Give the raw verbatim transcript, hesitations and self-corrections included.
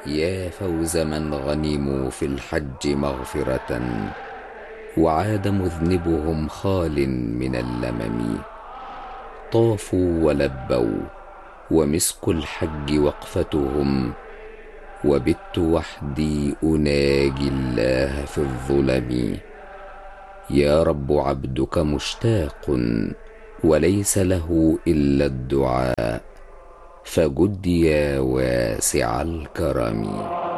يا فوز من غنموا في الحج مغفرة وعاد مذنبهم خال من اللمم. طافوا ولبوا ومسك الحج وقفتهم، وبت وحدي أناجي الله في الظلم. يا رب عبدك مشتاق وليس له إلا الدعاء، فجد يا واسع الكرم.